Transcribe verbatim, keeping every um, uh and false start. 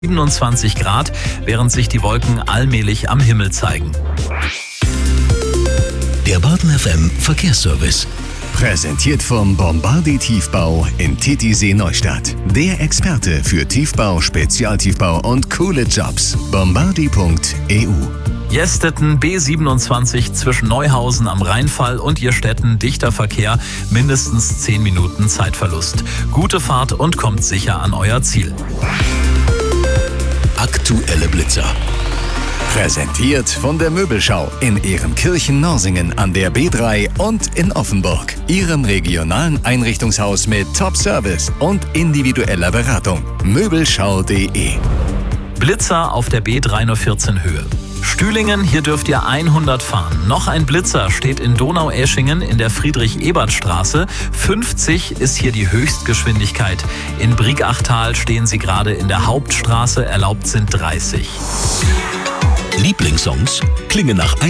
siebenundzwanzig Grad, während sich die Wolken allmählich am Himmel zeigen. Der Baden F M Verkehrsservice. Präsentiert vom Bombardi Tiefbau in Titisee Neustadt. Der Experte für Tiefbau, Spezialtiefbau und coole Jobs. bombardi punkt e u. Jestetten B siebenundzwanzig zwischen Neuhausen am Rheinfall und Jerstetten dichter Verkehr, mindestens zehn Minuten Zeitverlust. Gute Fahrt und kommt sicher an euer Ziel. Aktuelle Blitzer. Präsentiert von der Möbelschau in Ehrenkirchen-Norsingen an der B drei und in Offenburg. Ihrem regionalen Einrichtungshaus mit Top-Service und individueller Beratung. Möbelschau punkt de. Blitzer auf der B dreihundertvierzehn Höhe. Stühlingen, hier dürft ihr hundert fahren. Noch ein Blitzer steht in Donaueschingen in der Friedrich-Ebert-Straße. fünfzig ist hier die Höchstgeschwindigkeit. In Briegachtal stehen sie gerade in der Hauptstraße, erlaubt sind dreißig. Lieblingssongs klingen nach